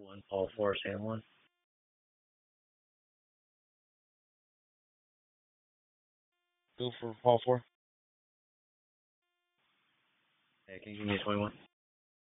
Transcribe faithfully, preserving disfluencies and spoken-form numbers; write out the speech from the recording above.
One, Paul four, Sam one. Go for Paul four. Hey, can you give me a twenty-one?